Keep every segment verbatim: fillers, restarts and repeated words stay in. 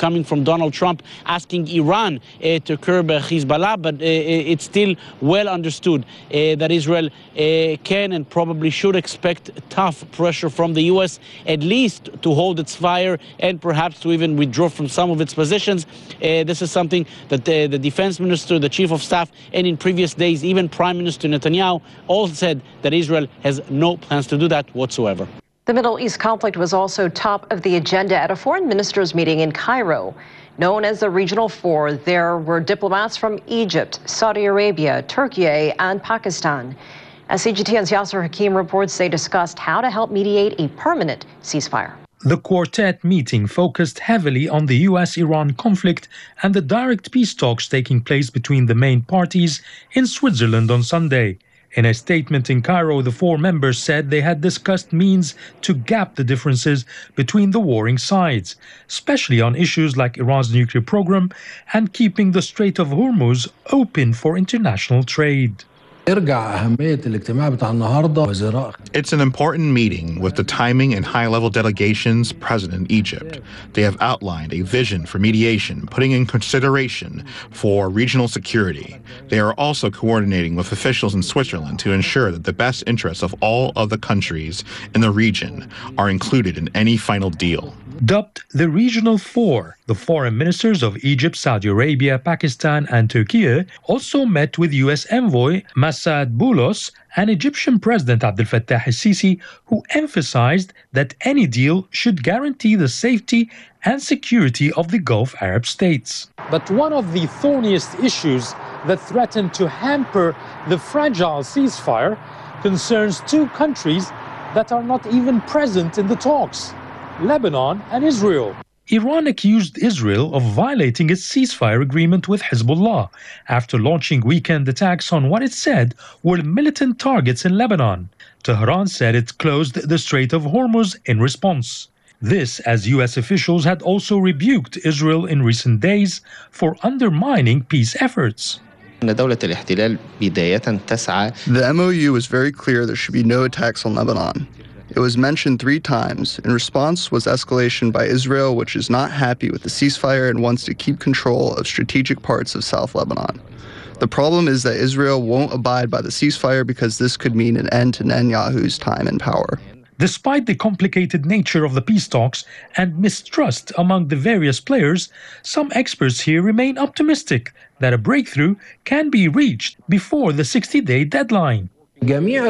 coming from Donald Trump asking Iran uh, to curb uh, Hezbollah, but uh, it's still well understood uh, that Israel uh, can and probably should expect tough pressure from the U S, at least to hold its fire and perhaps to even withdraw from some of its positions. Uh, this is something that uh, the defense minister, the chief of staff, and in previous days, even Prime Minister Netanyahu all said that Israel has no plans to do that whatsoever. The Middle East conflict was also top of the agenda at a foreign ministers meeting in Cairo. Known as the Regional Four, there were diplomats from Egypt, Saudi Arabia, Turkey, and Pakistan. As C G T N's Yasser Hakim reports, they discussed how to help mediate a permanent ceasefire. The quartet meeting focused heavily on the U S Iran conflict and the direct peace talks taking place between the main parties in Switzerland on Sunday. In a statement in Cairo, the four members said they had discussed means to gap the differences between the warring sides, especially on issues like Iran's nuclear program and keeping the Strait of Hormuz open for international trade. It's an important meeting with the timing and high-level delegations present in Egypt. They have outlined a vision for mediation, putting in consideration for regional security. They are also coordinating with officials in Switzerland to ensure that the best interests of all of the countries in the region are included in any final deal. Dubbed the Regional Four, the foreign ministers of Egypt, Saudi Arabia, Pakistan, and Turkey also met with U S envoy Massad Boulos and Egyptian President Abdel Fattah el-Sisi, who emphasized that any deal should guarantee the safety and security of the Gulf Arab states. But one of the thorniest issues that threaten to hamper the fragile ceasefire concerns two countries that are not even present in the talks: Lebanon and Israel. Iran accused Israel of violating its ceasefire agreement with Hezbollah after launching weekend attacks on what it said were militant targets in Lebanon. Tehran said it closed the Strait of Hormuz in response. This, as U S officials had also rebuked Israel in recent days for undermining peace efforts. The M O U was very clear there should be no attacks on Lebanon. It was mentioned three times. In response was escalation by Israel, which is not happy with the ceasefire and wants to keep control of strategic parts of South Lebanon. The problem is that Israel won't abide by the ceasefire because this could mean an end to Netanyahu's time in power. Despite the complicated nature of the peace talks and mistrust among the various players, some experts here remain optimistic that a breakthrough can be reached before the sixty-day deadline. I believe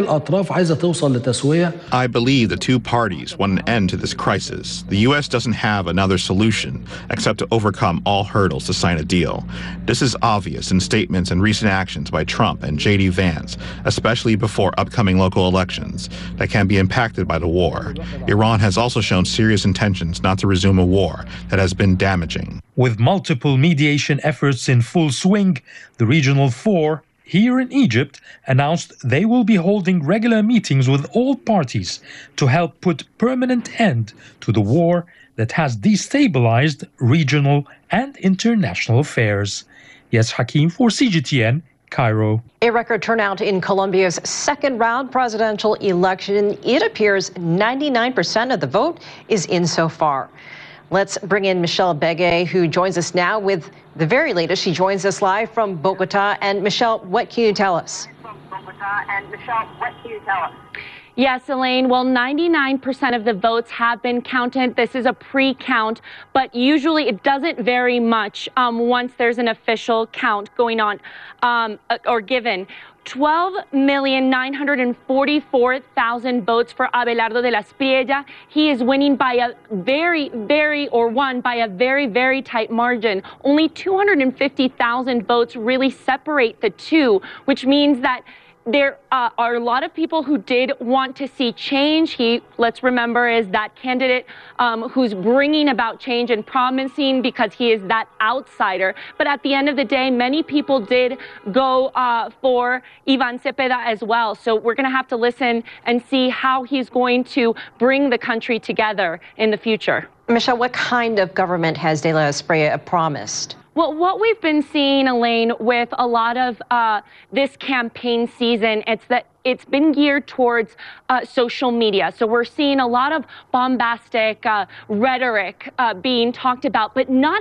the two parties want an end to this crisis. The U S doesn't have another solution except to overcome all hurdles to sign a deal. This is obvious in statements and recent actions by Trump and J D Vance, especially before upcoming local elections that can be impacted by the war. Iran has also shown serious intentions not to resume a war that has been damaging. With multiple mediation efforts in full swing, the Regional Four here in Egypt announced they will be holding regular meetings with all parties to help put permanent end to the war that has destabilized regional and international affairs. Yes, Hakim for C G T N, Cairo. A record turnout in Colombia's second round presidential election. It appears ninety-nine percent of the vote is in so far. Let's bring in Michelle Begay, who joins us now with the very latest. She joins us live from Bogota. And Michelle, what can you tell us? From Bogota. And Michelle, what can you tell us? Yes, Elaine. Well, ninety-nine percent of the votes have been counted. This is a pre-count, but usually it doesn't vary much um, once there's an official count going on um, or given. twelve million nine hundred forty-four thousand votes for Abelardo de la Espriella. He is winning by a very, very, or won by a very, very tight margin. Only two hundred fifty thousand votes really separate the two, which means that there uh, are a lot of people who did want to see change. He, let's remember, is that candidate um, who's bringing about change and promising because he is that outsider. But at the end of the day, many people did go uh, for Ivan Cepeda as well. So we're going to have to listen and see how he's going to bring the country together in the future. Michelle, what kind of government has De La Espriella promised? Well, what we've been seeing, Elaine, with a lot of uh, this campaign season, it's that it's been geared towards uh, social media. So we're seeing a lot of bombastic uh, rhetoric uh, being talked about, but not